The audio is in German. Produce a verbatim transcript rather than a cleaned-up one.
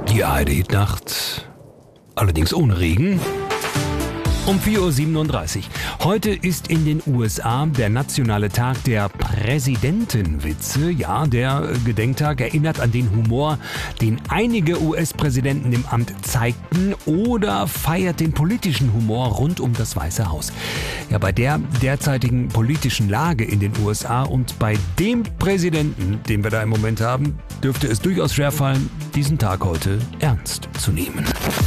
Die A R D-Nacht, allerdings ohne Regen. Um vier Uhr siebenunddreißig. Heute ist in den U S A der nationale Tag der Präsidentenwitze. Ja, der Gedenktag erinnert an den Humor, den einige U S-Präsidenten im Amt zeigten, oder feiert den politischen Humor rund um das Weiße Haus. Ja, bei der derzeitigen politischen Lage in den U S A und bei dem Präsidenten, den wir da im Moment haben, dürfte es durchaus schwerfallen, diesen Tag heute ernst zu nehmen.